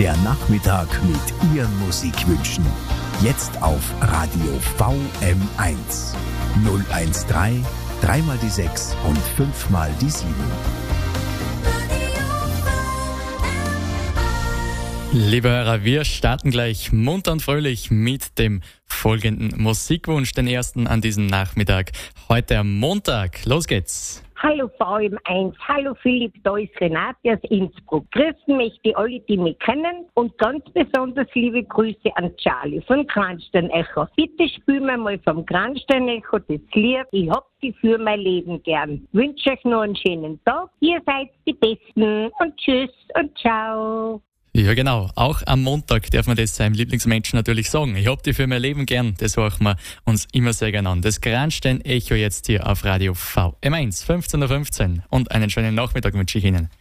Der Nachmittag mit Ihren Musikwünschen. Jetzt auf Radio VM1. 013 3 mal die 6 und 5 mal die 7. Liebe Hörer, wir starten gleich munter und fröhlich mit dem folgenden Musikwunsch, den ersten an diesem Nachmittag. Heute am Montag. Los geht's. Hallo VM1, hallo Philipp, da ist Renate aus Innsbruck. Grüßen möchte alle, die mich kennen, und ganz besonders liebe Grüße an Charlie von Kranstein Echo. Bitte spielen wir mal vom Kranstein Echo das Lied Ich hab die für mein Leben gern. Wünsche euch noch einen schönen Tag, ihr seid die Besten und tschüss und ciao. Ja genau, auch am Montag darf man das seinem Lieblingsmenschen natürlich sagen. Ich hab die für mein Leben gern, das horchen wir uns immer sehr gerne an. Das Kranstein Echo jetzt hier auf Radio VM1, 15:15 Uhr, und einen schönen Nachmittag wünsche ich Ihnen.